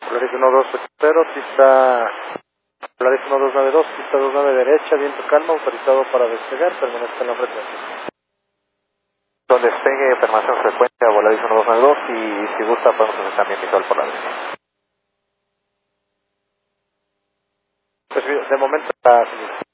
Polaris 1280, pista Polaris 1292, pista 29 derecha, viento calma, autorizado para despegar, permanezca en la frecuencia. Donde despegue, permanece en frecuencia, Polaris 1292 y si gusta podemos hacer también visual por la vez. Pues de momento está